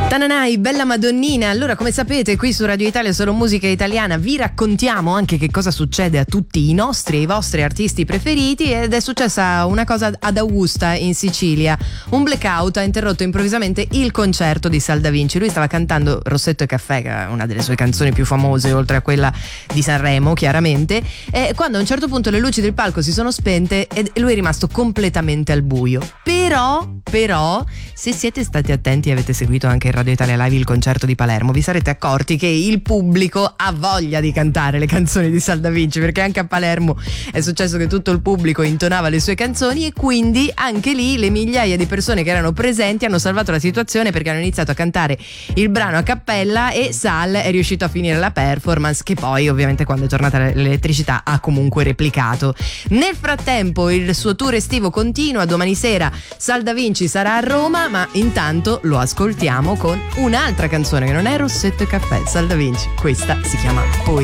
Tananai, bella Madonnina. Allora, come sapete, qui su Radio Italia Solo Musica Italiana vi raccontiamo anche che cosa succede a tutti i nostri e i vostri artisti preferiti, ed è successa una cosa ad Augusta in Sicilia. Un blackout ha interrotto improvvisamente il concerto di Sal Da Vinci. Lui stava cantando Rossetto e Caffè, che è una delle sue canzoni più famose, oltre a quella di Sanremo, chiaramente, e quando a un certo punto le luci del palco si sono spente e lui è rimasto completamente al buio. Però, se siete stati attenti e avete seguito anche in Radio Italia Live il concerto di Palermo, vi sarete accorti che il pubblico ha voglia di cantare le canzoni di Sal Da Vinci, perché anche a Palermo è successo che tutto il pubblico intonava le sue canzoni, e quindi anche lì le migliaia di persone che erano presenti hanno salvato la situazione, perché hanno iniziato a cantare il brano a cappella e Sal è riuscito a finire la performance, che poi ovviamente quando è tornata l'elettricità ha comunque replicato. Nel frattempo il suo tour estivo continua. Domani sera Sal Da Vinci sarà a Roma, ma intanto lo ascoltiamo con un'altra canzone che non è Rossetto e Caffè. Sal Da Vinci, questa si chiama Poi.